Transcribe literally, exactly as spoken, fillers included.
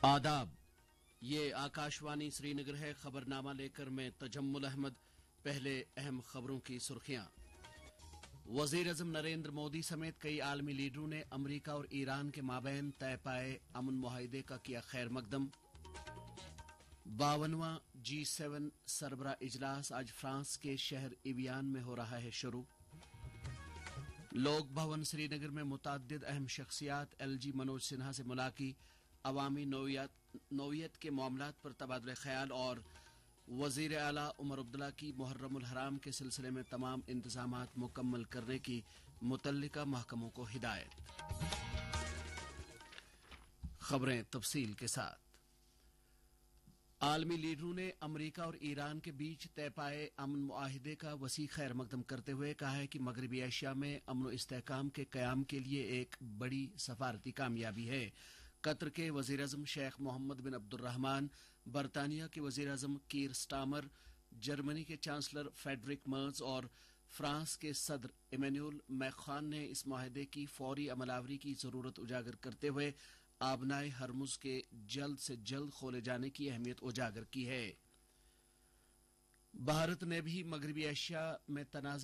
आदाब। ये आकाशवाणी श्रीनगर है। खबरनामा लेकर मैं तजम्मुल अहमद। पहले अहम खबरों की सुर्खियां। वजीर अजम नरेंद्र मोदी समेत कई आलमी लीडरों ने अमरीका और ईरान के माबैन तय पाए अमन मुआहिदे का किया खैर मकदम। बावनवां जी सेवन सरबरा इजलास आज फ्रांस के शहर इवियान में हो रहा है शुरू। लोक भवन श्रीनगर में मुतअद्दिद अहम शख्सियात एलजी मनोज सिन्हा से मुलाकी। अवामी नौयत के मामलात पर तबादला ख्याल और वजीर आला उमर अब्दुल्ला की मुहर्रमुल हराम के सिलसिले में तमाम इंतजामात मुकम्मल करने की मुतल्लिका महकमों को हिदायत। खबरें तफसील के साथ। आलमी लीडरों ने अमरीका और ईरान के बीच तय पाए अमन मुआहिदे का वसी खैर मकदम करते हुए कहा है कि मगरबी एशिया में अमन व इस्तेहकाम के कयाम के लिए एक बड़ी सफारती कामयाबी है। कतर के वजीर अजम शेख मोहम्मद बिन अब्दुर्रहमान, बरतानिया के वजीर अजम कीर स्टामर, जर्मनी के चांसलर फेडरिक मर्ज और फ्रांस के सदर इमैनुअल मैक्रोन ने इस मुआहिदे की फौरी अमलावरी की जरूरत उजागर करते हुए आबनाए हरमुज के जल्द से जल्द खोले जाने की अहमियत उजागर की है। भारत ने भी मगरबी एशिया में तनाज़